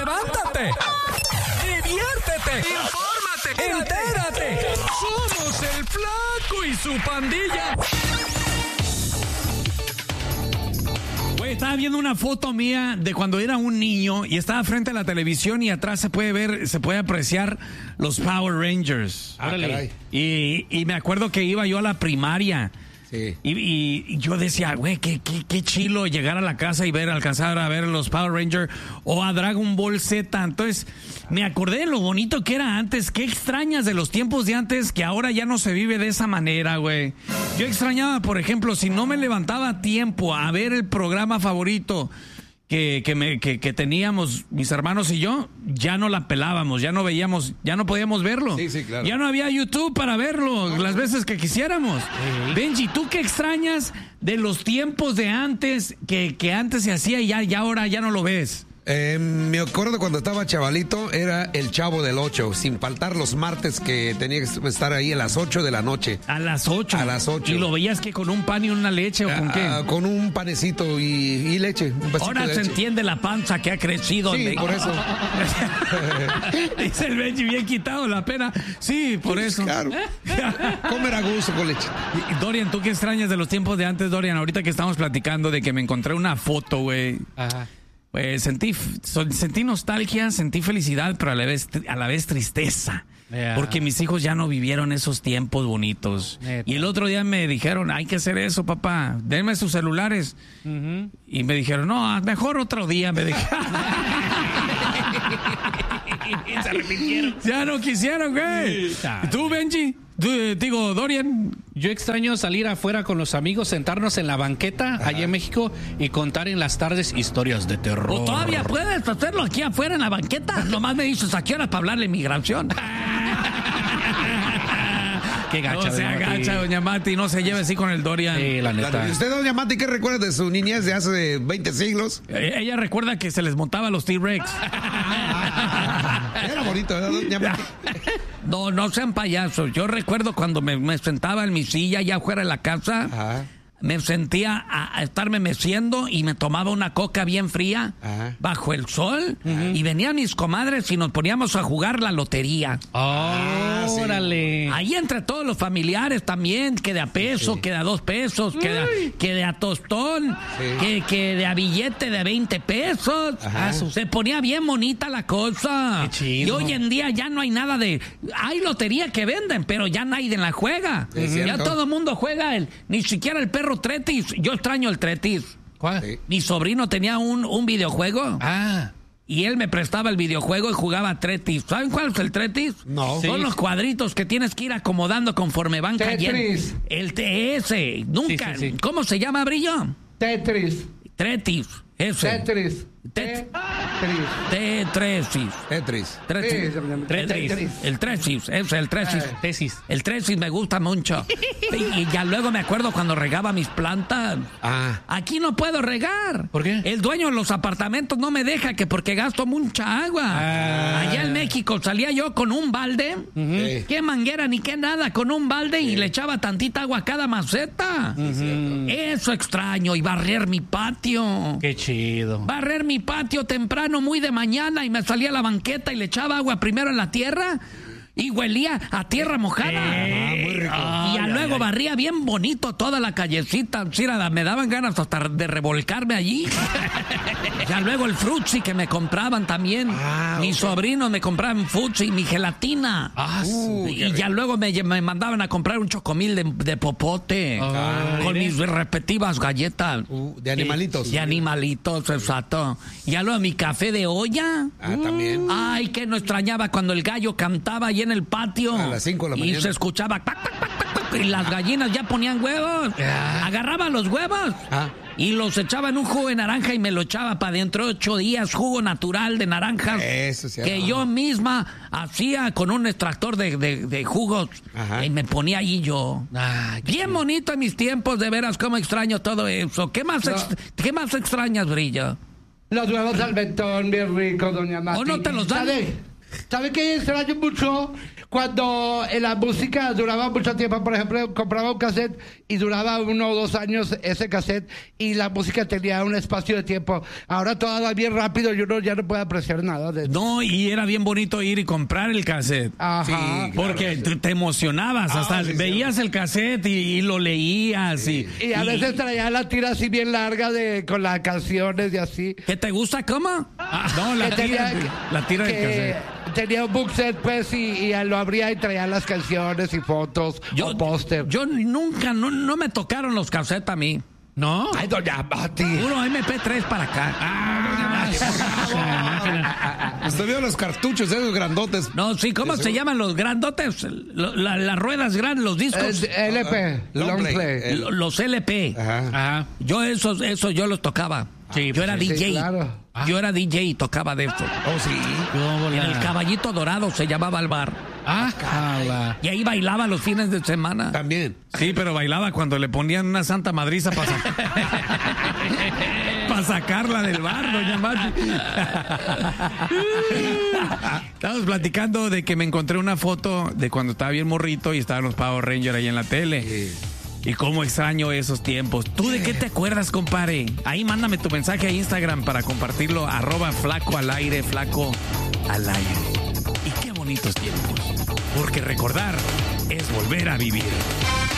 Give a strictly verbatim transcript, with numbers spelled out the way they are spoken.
levántate, diviértete, infórmate, entérate. Somos el Flaco y su pandilla. Güey, estaba viendo una foto mía de cuando era un niño y estaba frente a la televisión y atrás se puede ver, se puede apreciar los Power Rangers. Ah, caray. Y, y me acuerdo que iba yo a la primaria. Sí. Y, y, y yo decía, güey, qué, qué, qué chilo llegar a la casa y ver, alcanzar a ver los Power Rangers o a Dragon Ball Z. Entonces, me acordé de lo bonito que era antes. Qué extrañas de los tiempos de antes que ahora ya no se vive de esa manera, güey. Yo extrañaba, por ejemplo, si no me levantaba a tiempo a ver el programa favorito que, que, me, que, que teníamos mis hermanos y yo, ya no la pelábamos, ya no veíamos, ya no podíamos verlo. Sí, sí, claro. Ya no había YouTube para verlo no, las no. veces que quisiéramos. Sí. Benji, ¿tú qué extrañas de los tiempos de antes que, que antes se hacía y ya, ya ahora ya no lo ves? Eh, me acuerdo cuando estaba chavalito, era el Chavo del Ocho, sin faltar los martes que tenía que estar ahí a las ocho de la noche. A las ocho. A las ocho. ¿Y lo veías que con un pan y una leche o con ah, qué? Ah, con un panecito y, y leche. Un Ahora de se leche. entiende la panza que ha crecido. Sí, en por eso. Dice el Benji, bien quitado la pena. Sí, por eso. Claro. Comer a gusto con leche. Y, Dorian, ¿tú qué extrañas de los tiempos de antes, Dorian? Ahorita que estamos platicando de que me encontré una foto, güey. Ajá. Pues sentí, sentí nostalgia, sentí felicidad, pero a la vez, a la vez tristeza. Yeah. Porque mis hijos ya no vivieron esos tiempos bonitos. Neta. Y el otro día me dijeron, hay que hacer eso, papá, denme sus celulares. Uh-huh. Y me dijeron, no, mejor otro día, me dijeron. Se arrepintieron. Ya no quisieron, güey. ¿Y tú, Benji? ¿Tú, digo, Dorian? Yo extraño salir afuera con los amigos, sentarnos en la banqueta Ajá. allá en México y contar en las tardes historias de terror. ¿O todavía puedes hacerlo aquí afuera en la banqueta? Nomás me dices, ¿a qué hora para hablar de migración? Qué gacha, no se agacha, doña Mati, no se lleve así con el Dorian. Sí, la neta. ¿Y usted, doña Mati, qué recuerda de su niñez de hace veinte siglos? Eh, ella recuerda que se les montaba los T-Rex. Era bonito, ¿verdad, doña Mati? No, no sean payasos. Yo recuerdo cuando me, me sentaba en mi silla allá afuera de la casa. Ajá. Me sentía a, a estarme meciendo y me tomaba una coca bien fría Ajá. bajo el sol. Ajá. Y venían mis comadres y nos poníamos a jugar la lotería. Oh, sí. Órale. Ahí entre todos los familiares también, que de a peso, sí. que de a dos pesos, que de, que de a tostón, sí. que, que de a billete de veinte pesos. Ajá. Se ponía bien bonita la cosa. Qué chido. Y hoy en día ya no hay nada de... Hay lotería que venden, pero ya nadie la juega. Ya todo el mundo juega, el, ni siquiera el perro Tretis. Yo extraño el Tretis. ¿Cuál? Sí. Mi sobrino tenía un, un videojuego. Ah. Y él me prestaba el videojuego y jugaba Tretis. ¿Saben cuál es el Tretis? No. Son sí. los cuadritos que tienes que ir acomodando conforme van cayendo. Tetris. El T S. Nunca. Sí, sí, sí. ¿Cómo se llama, Brillo? Tetris. Tretis. Ese. Tetris. Tetris. Tetris. Tetris. Tetris. Tetris. El Tresis. Ese es el Tresis. Tesis. El Tresis me gusta mucho. Y, y ya luego me acuerdo cuando regaba mis plantas. Ah. Aquí no puedo regar. ¿Por qué? El dueño de los apartamentos no me deja que porque gasto mucha agua. Ah. Allá en México salía yo con un balde. Uh-huh. Qué manguera ni qué nada, con un balde sí. y le echaba tantita agua a cada maceta. Uh-huh. Eso extraño. Y barrer mi patio. Qué chido. Barrer mi patio temprano, muy de mañana, y me salía a la banqueta y le echaba agua primero en la tierra y huelía a tierra mojada. Ah, muy rico. Y ya luego ay, barría bien bonito toda la callecita. Sí, me daban ganas hasta de revolcarme allí. Ya luego el frutzi que me compraban también. Ah, mis okay. sobrinos me compraban frutzi y mi gelatina. Ah, uh, y ya luego me, me mandaban a comprar un chocomil de, de popote. Ah, con mis respectivas galletas. Uh, de animalitos. De animalitos, exacto. Y ya luego mi café de olla. Ah, también. Ay, que no extrañaba cuando el gallo cantaba allí en el patio. A las cinco de la mañana. Y se escuchaba. Pac, pac, pac, pac, pac, y las gallinas ya ponían huevos. Ah. Agarraba los huevos. Ah. Y los echaba en un jugo de naranja y me lo echaba para dentro de ocho días, jugo natural de naranjas. Eso sí, que no. yo misma hacía con un extractor de, de, de jugos. Ajá. Y me ponía ahí yo. Ah, bien chido. Bonito en mis tiempos, de veras, cómo extraño todo eso. ¿Qué más, no. ex, ¿qué más extrañas, Brillo? Los huevos al betón, bien rico, doña Mati. ¿O no te los dan? ¿Sabe? ¿Sabe qué extraño mucho? Cuando en la música duraba mucho tiempo, por ejemplo, compraba un cassette y duraba uno o dos años ese cassette y la música tenía un espacio de tiempo. Ahora todo va bien rápido y uno ya no puede apreciar nada de eso. No, y era bien bonito ir y comprar el cassette. Ajá. Sí, Porque te, te emocionabas, Ah, hasta sí, sí. veías el cassette y, y lo leías. Sí. Y, Y a y- veces traía la tira así bien larga de con las canciones y así. ¿Qué te gusta? ¿Cómo? Ah, no, la Que tira, tenía- la tira del que cassette. Tenía un book set, pues, y, y lo abría y traía las canciones y fotos o póster. Yo nunca, no, no me tocaron los cassettes a mí. ¿No? Ay, doña Mati. Puro eme pe tres para acá. Ah, Usted vio los cartuchos esos grandotes. No, sí, ¿cómo se llaman los grandotes? Lo- la- las ruedas grandes, los discos. Eh, L P, Long long play. play. El- Lo- los ele pe. Ajá. Ajá. Yo esos, esos yo los tocaba. Sí, yo era sí, D J. sí, claro. Yo era D J y tocaba de eso. Oh, sí. En el Caballito Dorado se llamaba el bar. Ah, jala. Y ahí bailaba los fines de semana. También. Sí, pero bailaba cuando le ponían una santa madriza para sacarla del bar, doña Mati. Estábamos platicando de que me encontré una foto de cuando estaba bien morrito y estaban los Power Rangers ahí en la tele. Y cómo extraño esos tiempos. ¿Tú de qué te acuerdas, compadre? Ahí mándame tu mensaje a Instagram para compartirlo. Arroba flaco al aire, flaco al aire. Y qué bonitos tiempos. Porque recordar es volver a vivir.